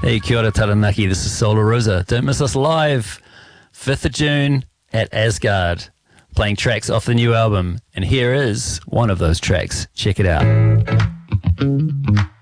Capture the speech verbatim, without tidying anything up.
Hey, kia ora Taranaki. This is Solar Rosa. Don't miss us live, fifth of June at Asgard, playing tracks off the new album. And here is one of those tracks. Check it out.